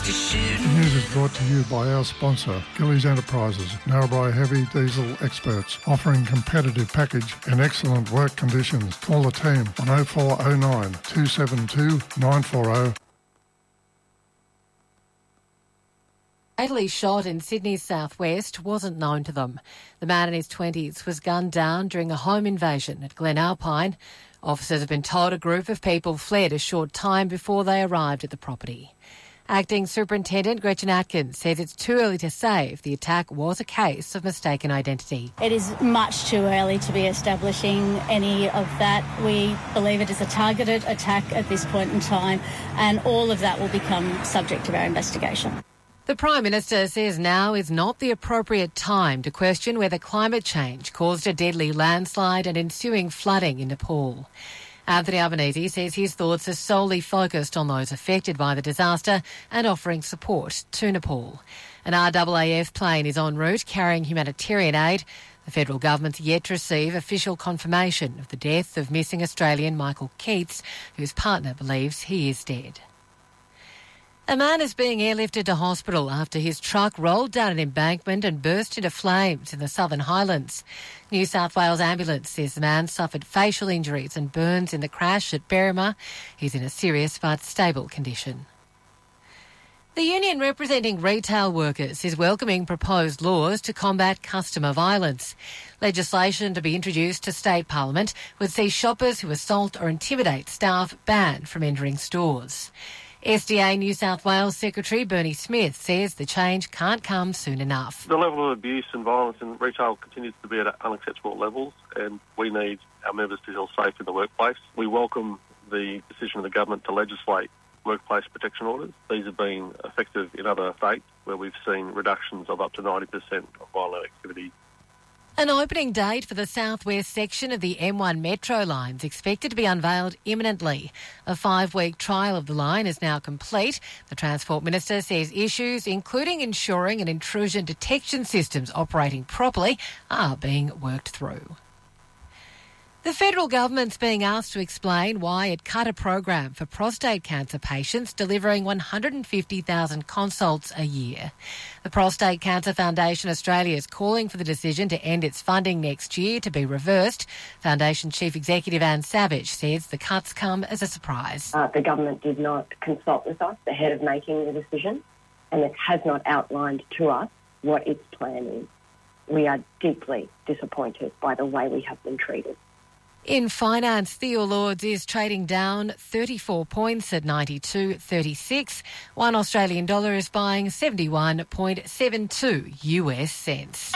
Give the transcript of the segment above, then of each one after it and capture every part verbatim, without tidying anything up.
The news is brought to you by our sponsor, Gillies Enterprises, Narrabri heavy diesel experts, offering competitive package and excellent work conditions. Call the team on oh four oh nine, two seven two, nine four oh. Fatally shot in Sydney's southwest wasn't known to them. The man in his twenties was gunned down during a home invasion at Glen Alpine. Officers have been told a group of people fled a short time before they arrived at the property. Acting Superintendent Gretchen Atkins says it's too early to say if the attack was a case of mistaken identity. It is much too early to be establishing any of that. We believe it is a targeted attack at this point in time, and all of that will become subject to our investigation. The Prime Minister says now is not the appropriate time to question whether climate change caused a deadly landslide and ensuing flooding in Nepal. Anthony Albanese says his thoughts are solely focused on those affected by the disaster and offering support to Nepal. An R A A F plane is en route carrying humanitarian aid. The federal government's yet to receive official confirmation of the death of missing Australian Michael Keats, whose partner believes he is dead. A man is being airlifted to hospital after his truck rolled down an embankment and burst into flames in the Southern Highlands. New South Wales Ambulance says the man suffered facial injuries and burns in the crash at Berrima. He's in a serious but stable condition. The union representing retail workers is welcoming proposed laws to combat customer violence. Legislation to be introduced to State Parliament would see shoppers who assault or intimidate staff banned from entering stores. S D A New South Wales Secretary Bernie Smith says the change can't come soon enough. The level of abuse and violence in retail continues to be at unacceptable levels, and we need our members to feel safe in the workplace. We welcome the decision of the government to legislate workplace protection orders. These have been effective in other states where we've seen reductions of up to ninety percent of violent activity. An opening date for the southwest section of the M one Metro line is expected to be unveiled imminently. A five-week trial of the line is now complete. The Transport Minister says issues, including ensuring an intrusion detection systems operating properly, are being worked through. The federal government's being asked to explain why it cut a program for prostate cancer patients delivering one hundred fifty thousand consults a year. The Prostate Cancer Foundation Australia is calling for the decision to end its funding next year to be reversed. Foundation Chief Executive Anne Savage says the cuts come as a surprise. Uh, the government did not consult with us ahead of making the decision, and it has not outlined to us what its plan is. We are deeply disappointed by the way we have been treated. In finance, Theo Lords is trading down thirty-four points at ninety-two thirty-six. One Australian dollar is buying seventy-one point seven two U S cents.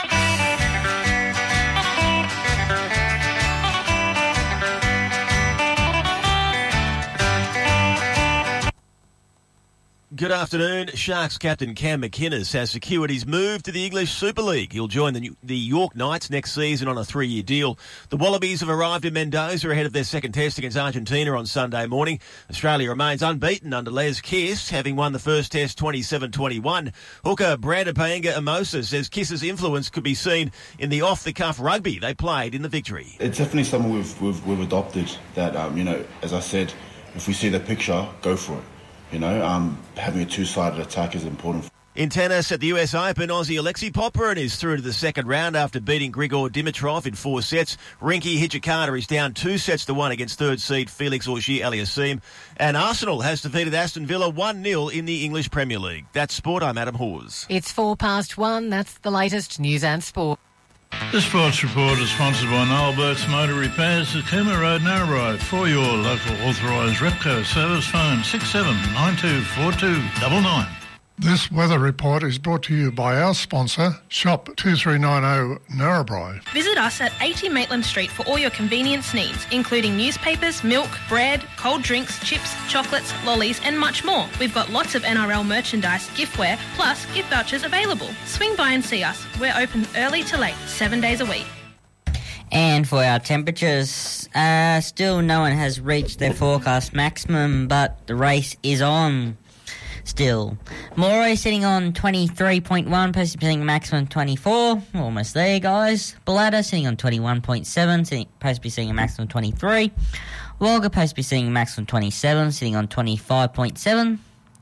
Good afternoon. Sharks captain Cam McInnes has secured his move to the English Super League. He'll join the, New- the York Knights next season on a three-year deal. The Wallabies have arrived in Mendoza ahead of their second test against Argentina on Sunday morning. Australia remains unbeaten under Les Kiss, having won the first test twenty-seven twenty-one. Hooker Brandon Paenga-Amosa says Kiss's influence could be seen in the off-the-cuff rugby they played in the victory. It's definitely something we've, we've, we've adopted that, um, you know, as I said, if we see the picture, go for it. You know, um, having a two-sided attack is important. In tennis at the U S Open, Aussie Alexei Popyrin is through to the second round after beating Grigor Dimitrov in four sets. Rinky Hijikata is down two sets to one against third seed Felix Auger-Aliassime. And Arsenal has defeated Aston Villa one nil in the English Premier League. That's sport. I'm Adam Hawes. It's four past one. That's the latest news and sport. The Sports Report is sponsored by Noel Burke's Motor Repairs at Cooma Road, Narrabri. For your local authorised Repco service, phone six seven nine two four two nine nine. This weather report is brought to you by our sponsor, Shop two three nine zero Narrabri. Visit us at eighty Maitland Street for all your convenience needs, including newspapers, milk, bread, cold drinks, chips, chocolates, lollies and much more. We've got lots of N R L merchandise, giftware, plus gift vouchers available. Swing by and see us. We're open early to late, seven days a week. And for our temperatures, uh, still no one has reached their forecast maximum, but the race is on. Still, Moray sitting on twenty-three point one, supposed to be sitting maximum twenty-four. Almost there, guys. Bladder sitting on twenty-one point seven, sitting, supposed to be sitting a maximum twenty-three. Wagga supposed to be sitting a maximum twenty-seven, sitting on twenty-five point seven.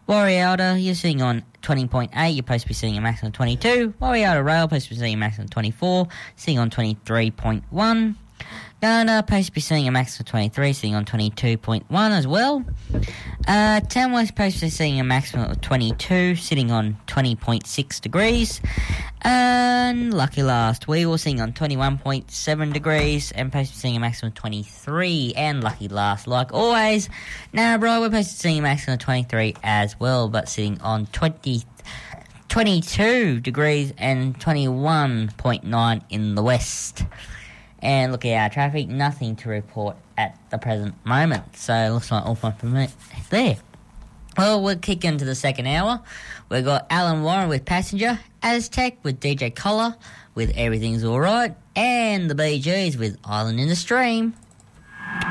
Warrialta, you're sitting on twenty point eight, you're supposed to be sitting a maximum of twenty-two. Warrialta Rail, supposed to be sitting a maximum of twenty-four, sitting on twenty-three point one. Ghana, supposed to be sitting a maximum of twenty-three, sitting on twenty-two point one as well. Uh, Tamworth, supposed to be sitting a maximum of twenty-two, sitting on twenty point six degrees. And lucky last, we were sitting on twenty-one point seven degrees and supposed to be sitting a maximum of twenty-three. And lucky last, like always, Narrabri, we're supposed to be sitting a maximum of twenty-three as well, but sitting on twenty, twenty-two degrees and twenty-one point nine in the west. And look at our traffic, nothing to report at the present moment. So it looks like all fine for me there. Well, we'll kick into the second hour. We've got Alan Warren with Passenger, Aztec with D J Collar with Everything's Alright, and the Bee Gees with Island in the Stream.